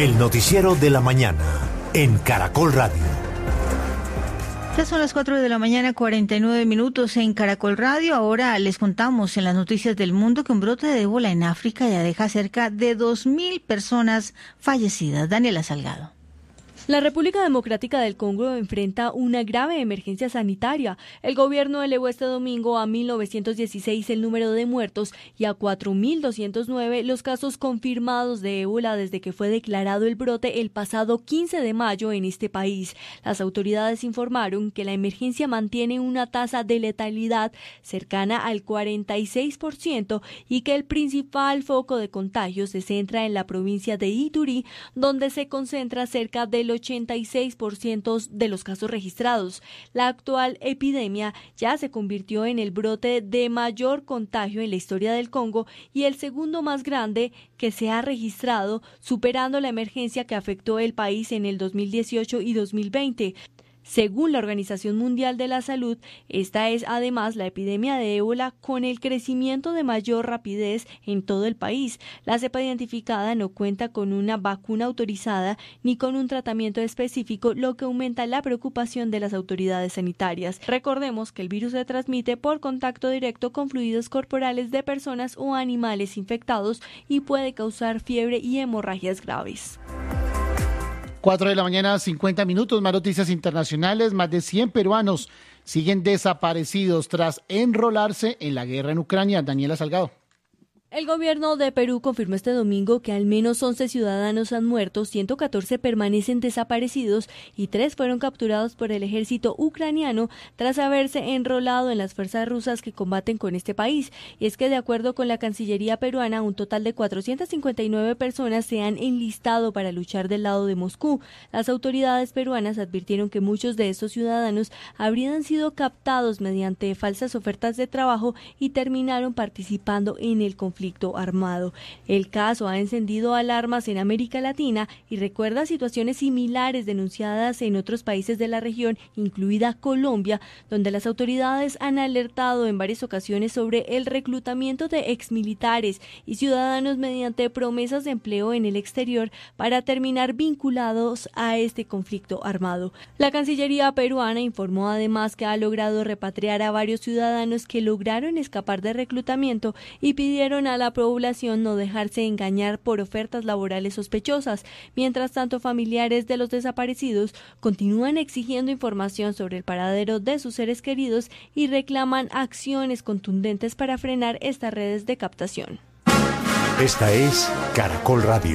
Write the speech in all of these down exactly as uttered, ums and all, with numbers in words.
El noticiero de la mañana en Caracol Radio. Ya son las cuatro de la mañana, cuarenta y nueve minutos en Caracol Radio. Ahora les contamos en las noticias del mundo que un brote de ébola en África ya deja cerca de dos mil personas fallecidas. Daniela Salgado. La República Democrática del Congo enfrenta una grave emergencia sanitaria. El gobierno elevó este domingo a mil novecientos dieciséis el número de muertos y a cuatro mil doscientos nueve los casos confirmados de ébola desde que fue declarado el brote el pasado quince de mayo en este país. Las autoridades informaron que la emergencia mantiene una tasa de letalidad cercana al cuarenta y seis por ciento y que el principal foco de contagio se centra en la provincia de Ituri, donde se concentra cerca del ochenta y seis por ciento de los casos registrados. La actual epidemia ya se convirtió en el brote de mayor contagio en la historia del Congo y el segundo más grande que se ha registrado, superando la emergencia que afectó el país en el dos mil dieciocho y dos mil veinte. Según la Organización Mundial de la Salud, esta es además la epidemia de ébola con el crecimiento de mayor rapidez en todo el país. La cepa identificada no cuenta con una vacuna autorizada ni con un tratamiento específico, lo que aumenta la preocupación de las autoridades sanitarias. Recordemos que el virus se transmite por contacto directo con fluidos corporales de personas o animales infectados y puede causar fiebre y hemorragias graves. cuatro de la mañana, cincuenta minutos, más noticias internacionales. Más de cien peruanos siguen desaparecidos tras enrolarse en la guerra en Ucrania. Daniela Salgado. El gobierno de Perú confirmó este domingo que al menos once ciudadanos han muerto, ciento catorce permanecen desaparecidos y tres fueron capturados por el ejército ucraniano tras haberse enrolado en las fuerzas rusas que combaten con este país. Y es que de acuerdo con la Cancillería peruana, un total de cuatrocientas cincuenta y nueve personas se han enlistado para luchar del lado de Moscú. Las autoridades peruanas advirtieron que muchos de estos ciudadanos habrían sido captados mediante falsas ofertas de trabajo y terminaron participando en el conflicto armado. El caso ha encendido alarmas en América Latina y recuerda situaciones similares denunciadas en otros países de la región, incluida Colombia, donde las autoridades han alertado en varias ocasiones sobre el reclutamiento de exmilitares y ciudadanos mediante promesas de empleo en el exterior para terminar vinculados a este conflicto armado. La Cancillería peruana informó además que ha logrado repatriar a varios ciudadanos que lograron escapar de reclutamiento y pidieron a a la población no dejarse engañar por ofertas laborales sospechosas. Mientras tanto, familiares de los desaparecidos continúan exigiendo información sobre el paradero de sus seres queridos y reclaman acciones contundentes para frenar estas redes de captación. Esta es Caracol Radio.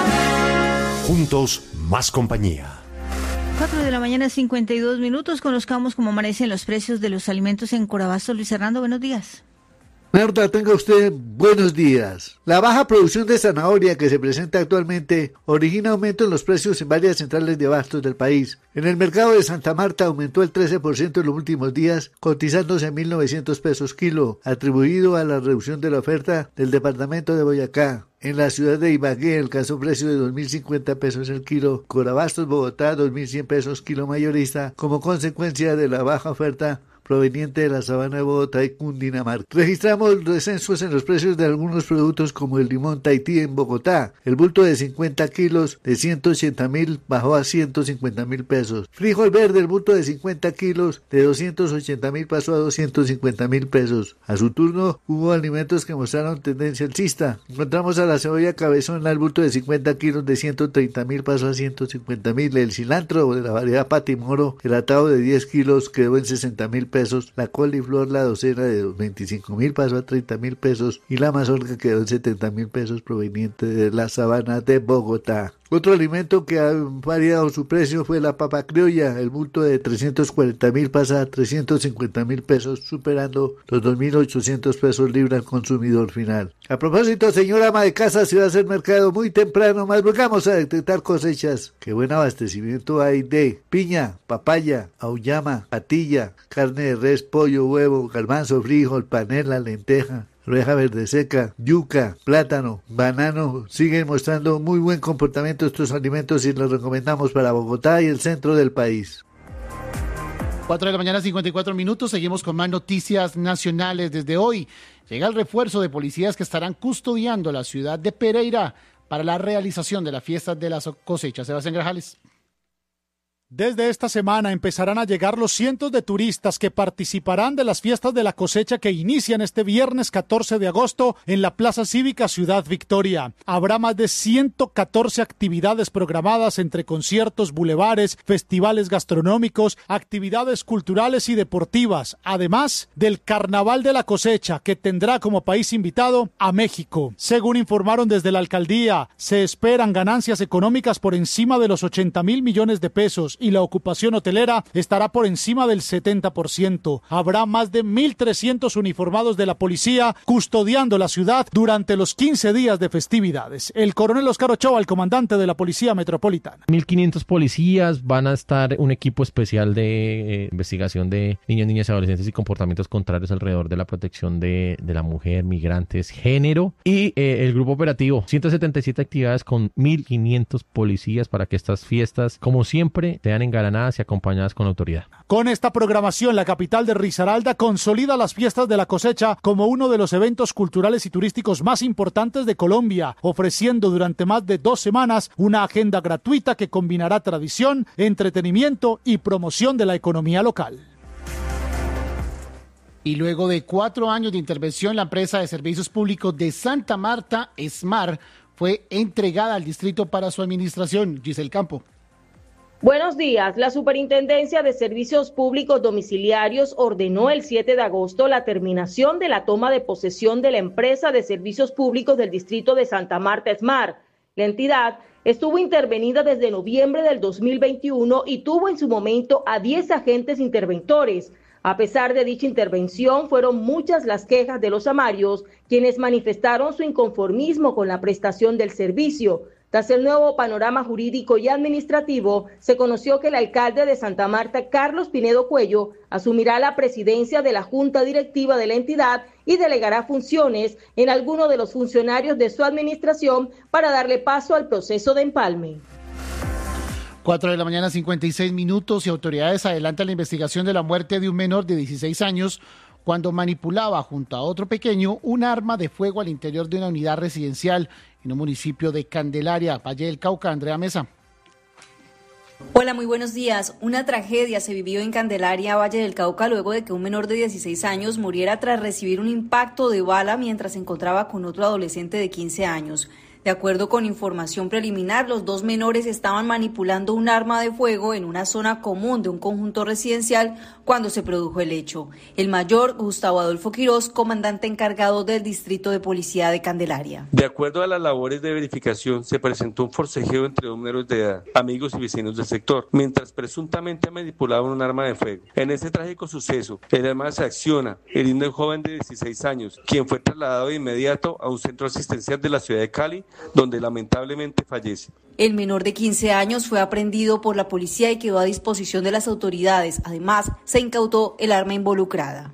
Juntos, más compañía. cuatro de la mañana, cincuenta y dos minutos. Conozcamos cómo amanecen los precios de los alimentos en Corabasto. Luis Hernando, buenos días. Marta, tenga usted buenos días. La baja producción de zanahoria que se presenta actualmente origina aumento en los precios en varias centrales de abastos del país. En el mercado de Santa Marta aumentó el trece por ciento en los últimos días, cotizándose a mil novecientos pesos kilo, atribuido a la reducción de la oferta del departamento de Boyacá. En la ciudad de Ibagué alcanzó precio de dos mil cincuenta pesos el kilo, Corabastos Bogotá dos mil cien pesos kilo mayorista, como consecuencia de la baja oferta proveniente de la sabana de Bogotá y Cundinamarca. Registramos descensos en los precios de algunos productos como el limón Tahití en Bogotá. El bulto de cincuenta kilos de ciento ochenta mil bajó a ciento cincuenta mil pesos. Frijol verde, el bulto de cincuenta kilos de doscientos ochenta mil pasó a doscientos cincuenta mil pesos. A su turno hubo alimentos que mostraron tendencia alcista. Encontramos a la cebolla cabezona, el bulto de cincuenta kilos de ciento treinta mil pasó a ciento cincuenta mil. El cilantro de la variedad Patimoro, el atado de diez kilos quedó en sesenta mil pesos. La coliflor, la docena de veinticinco mil pasó a treinta mil pesos y la mazorca quedó en setenta mil pesos proveniente de la sabana de Bogotá. Otro alimento que ha variado su precio fue la papa criolla. El bulto de trescientos cuarenta mil pasa a trescientos cincuenta mil pesos, superando los dos mil ochocientos pesos libra al consumidor final. A propósito, señora ama de casa, si va a hacer mercado muy temprano, madrugamos a detectar cosechas. Qué buen abastecimiento hay de piña, papaya, auyama, patilla, carne de res, pollo, huevo, garbanzo, frijol, panela, lenteja, oreja verde seca, yuca, plátano, banano. Siguen mostrando muy buen comportamiento estos alimentos y los recomendamos para Bogotá y el centro del país. cuatro de la mañana, cincuenta y cuatro minutos. Seguimos con más noticias nacionales. Desde hoy llega el refuerzo de policías que estarán custodiando la ciudad de Pereira para la realización de las fiestas de las cosechas. Sebastián Grajales. Desde esta semana empezarán a llegar los cientos de turistas que participarán de las fiestas de la cosecha que inician este viernes catorce de agosto en la Plaza Cívica Ciudad Victoria. Habrá más de ciento catorce actividades programadas entre conciertos, bulevares, festivales gastronómicos, actividades culturales y deportivas, además del Carnaval de la Cosecha, que tendrá como país invitado a México. Según informaron desde la alcaldía, se esperan ganancias económicas por encima de los ochenta mil millones de pesos y la ocupación hotelera estará por encima del setenta por ciento. Habrá más de mil trescientos uniformados de la policía custodiando la ciudad durante los quince días de festividades. El coronel Oscar Ochoa, el comandante de la Policía Metropolitana. mil quinientos policías, van a estar un equipo especial de eh, investigación de niños, niñas y adolescentes y comportamientos contrarios alrededor de la protección de, de la mujer, migrantes, género y eh, el grupo operativo. ciento setenta y siete actividades con mil quinientos policías para que estas fiestas, como siempre, sean engalanadas y acompañadas con autoridad. Con esta programación, la capital de Risaralda consolida las fiestas de la cosecha como uno de los eventos culturales y turísticos más importantes de Colombia, ofreciendo durante más de dos semanas una agenda gratuita que combinará tradición, entretenimiento y promoción de la economía local. Y luego de cuatro años de intervención, la empresa de servicios públicos de Santa Marta, ESMAR, fue entregada al distrito para su administración. Giselle Campo. Buenos días. La Superintendencia de Servicios Públicos Domiciliarios ordenó el siete de agosto la terminación de la toma de posesión de la empresa de servicios públicos del distrito de Santa Marta, ESMAR. La entidad estuvo intervenida desde noviembre del dos mil veintiuno y tuvo en su momento a diez agentes interventores. A pesar de dicha intervención, fueron muchas las quejas de los amarios, quienes manifestaron su inconformismo con la prestación del servicio. Tras el nuevo panorama jurídico y administrativo, se conoció que el alcalde de Santa Marta, Carlos Pinedo Cuello, asumirá la presidencia de la junta directiva de la entidad y delegará funciones en alguno de los funcionarios de su administración para darle paso al proceso de empalme. cuatro de la mañana, cincuenta y seis minutos, y autoridades adelantan la investigación de la muerte de un menor de dieciséis años cuando manipulaba junto a otro pequeño un arma de fuego al interior de una unidad residencial en un municipio de Candelaria, Valle del Cauca. Andrea Mesa. Hola, muy buenos días. Una tragedia se vivió en Candelaria, Valle del Cauca, luego de que un menor de dieciséis años muriera tras recibir un impacto de bala mientras se encontraba con otro adolescente de quince años. De acuerdo con información preliminar, los dos menores estaban manipulando un arma de fuego en una zona común de un conjunto residencial cuando se produjo el hecho. El mayor, Gustavo Adolfo Quirós, comandante encargado del Distrito de Policía de Candelaria. De acuerdo a las labores de verificación, se presentó un forcejeo entre dos menores de edad, amigos y vecinos del sector, mientras presuntamente manipulaban un arma de fuego. En este trágico suceso, el arma se acciona, hiriendo a un joven de dieciséis años, quien fue trasladado de inmediato a un centro asistencial de la ciudad de Cali, donde lamentablemente fallece. El menor de quince años fue aprehendido por la policía y quedó a disposición de las autoridades. Además, se incautó el arma involucrada.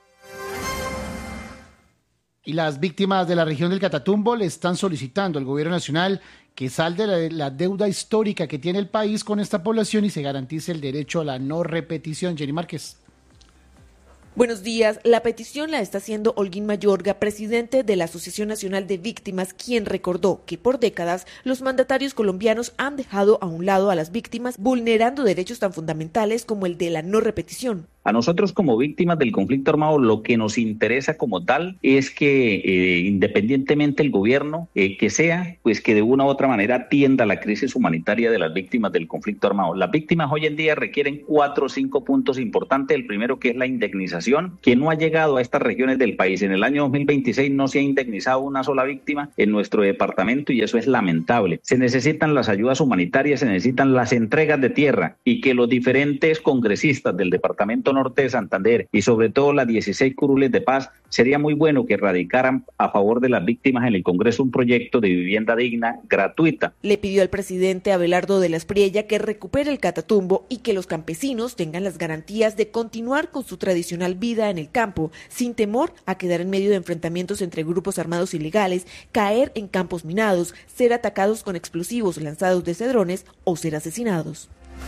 Y las víctimas de la región del Catatumbo le están solicitando al gobierno nacional que salde la, la deuda histórica que tiene el país con esta población y se garantice el derecho a la no repetición. Jenny Márquez. Buenos días. La petición la está haciendo Holguín Mayorga, presidente de la Asociación Nacional de Víctimas, quien recordó que por décadas los mandatarios colombianos han dejado a un lado a las víctimas, vulnerando derechos tan fundamentales como el de la no repetición. A nosotros como víctimas del conflicto armado lo que nos interesa como tal es que eh, independientemente el gobierno eh, que sea, pues que de una u otra manera atienda la crisis humanitaria de las víctimas del conflicto armado. Las víctimas hoy en día requieren cuatro o cinco puntos importantes. El primero, que es la indemnización, que no ha llegado a estas regiones del país. En el año dos mil veintiséis no se ha indemnizado una sola víctima en nuestro departamento y eso es lamentable. Se necesitan las ayudas humanitarias, se necesitan las entregas de tierra y que los diferentes congresistas del departamento norte de Santander y sobre todo las dieciséis curules de paz, sería muy bueno que radicaran a favor de las víctimas en el Congreso un proyecto de vivienda digna gratuita. Le pidió al presidente Abelardo de la Espriella que recupere el Catatumbo y que los campesinos tengan las garantías de continuar con su tradicional vida en el campo, sin temor a quedar en medio de enfrentamientos entre grupos armados ilegales, caer en campos minados, ser atacados con explosivos lanzados desde drones o ser asesinados.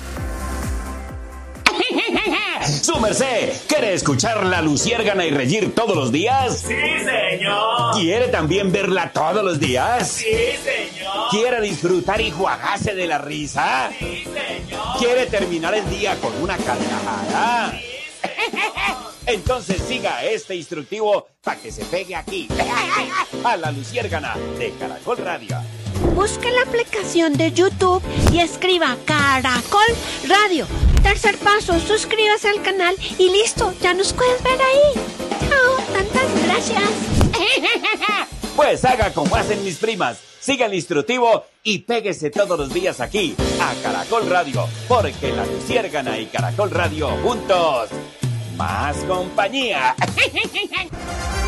¡Su merced! ¿Quiere escuchar la luciérgana y reír todos los días? ¡Sí, señor! ¿Quiere también verla todos los días? ¡Sí, señor! ¿Quiere disfrutar y jugarse de la risa? ¡Sí, señor! ¿Quiere terminar el día con una carcajada? ¡Sí, Entonces siga este instructivo para que se pegue aquí, a la Luciérgana de Caracol Radio. Busque la aplicación de YouTube y escriba Caracol Radio. Tercer paso, suscríbase al canal y listo, ya nos puedes ver ahí. Chao, tantas gracias. Pues haga como hacen mis primas, siga el instructivo y péguese todos los días aquí, a Caracol Radio, porque la Luciérgana y Caracol Radio juntos, más compañía.